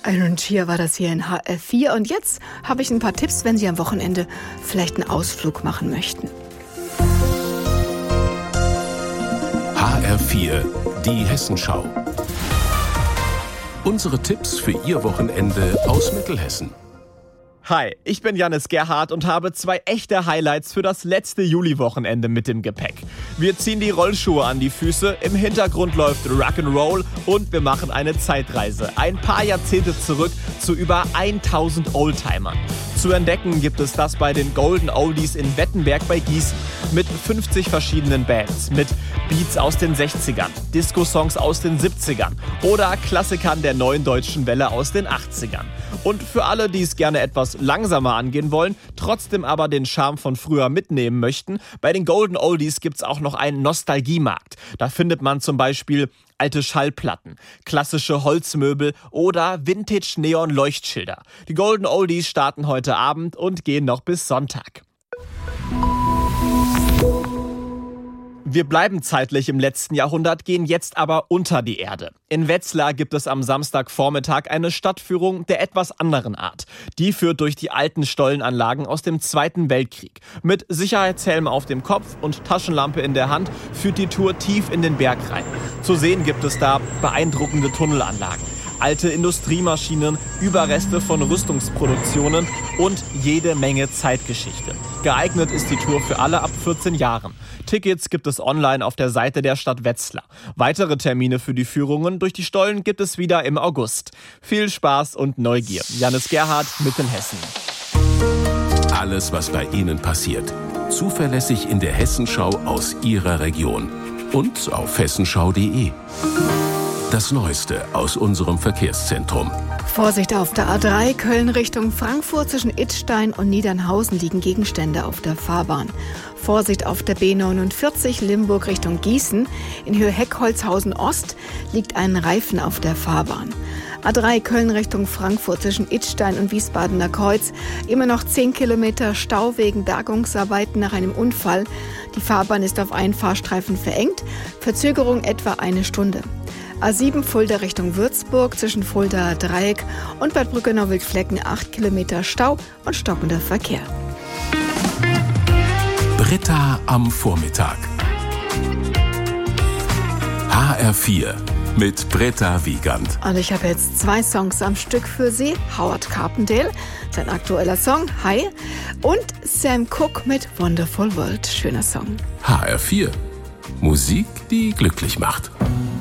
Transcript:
Und hier war das hier in HR4. Und jetzt habe ich ein paar Tipps, wenn Sie am Wochenende vielleicht einen Ausflug machen möchten. HR4, die Hessenschau. Unsere Tipps für Ihr Wochenende aus Mittelhessen. Hi, ich bin Jannis Gerhardt und habe 2 echte Highlights für das letzte Juli-Wochenende mit im Gepäck. Wir ziehen die Rollschuhe an die Füße, im Hintergrund läuft Rock'n'Roll und wir machen eine Zeitreise. Ein paar Jahrzehnte zurück zu über 1000 Oldtimern. Zu entdecken gibt es das bei den Golden Oldies in Wettenberg bei Gießen. Mit 50 verschiedenen Bands, mit Beats aus den 60ern, Disco-Songs aus den 70ern oder Klassikern der neuen deutschen Welle aus den 80ern. Und für alle, die es gerne etwas langsamer angehen wollen, trotzdem aber den Charme von früher mitnehmen möchten, bei den Golden Oldies gibt's auch noch einen Nostalgiemarkt. Da findet man zum Beispiel alte Schallplatten, klassische Holzmöbel oder Vintage-Neon-Leuchtschilder. Die Golden Oldies starten heute Abend und gehen noch bis Sonntag. Wir bleiben zeitlich im letzten Jahrhundert, gehen jetzt aber unter die Erde. In Wetzlar gibt es am Samstagvormittag eine Stadtführung der etwas anderen Art. Die führt durch die alten Stollenanlagen aus dem Zweiten Weltkrieg. Mit Sicherheitshelm auf dem Kopf und Taschenlampe in der Hand führt die Tour tief in den Berg rein. Zu sehen gibt es da beeindruckende Tunnelanlagen, alte Industriemaschinen, Überreste von Rüstungsproduktionen und jede Menge Zeitgeschichte. Geeignet ist die Tour für alle ab 14 Jahren. Tickets gibt es online auf der Seite der Stadt Wetzlar. Weitere Termine für die Führungen durch die Stollen gibt es wieder im August. Viel Spaß und Neugier. Jannis Gerhardt, Mittelhessen. Alles, was bei Ihnen passiert. Zuverlässig in der Hessenschau aus Ihrer Region. Und auf hessenschau.de. Das Neueste aus unserem Verkehrszentrum. Vorsicht auf der A3 Köln Richtung Frankfurt. Zwischen Idstein und Niedernhausen liegen Gegenstände auf der Fahrbahn. Vorsicht auf der B49 Limburg Richtung Gießen. In Höhe Heckholzhausen Ost liegt ein Reifen auf der Fahrbahn. A3 Köln Richtung Frankfurt zwischen Idstein und Wiesbadener Kreuz. Immer noch 10 Kilometer Stau wegen Bergungsarbeiten nach einem Unfall. Die Fahrbahn ist auf einen Fahrstreifen verengt. Verzögerung etwa 1 Stunde. A7 Fulda Richtung Würzburg zwischen Fulda Dreieck und Bad Brückenau-Wildflecken 8 Kilometer Stau und stockender Verkehr. Britta am Vormittag. HR4 mit Britta Wiegand. Und ich habe jetzt 2 Songs am Stück für Sie. Howard Carpendale, sein aktueller Song, Hi. Und Sam Cooke mit Wonderful World, schöner Song. HR4, Musik, die glücklich macht.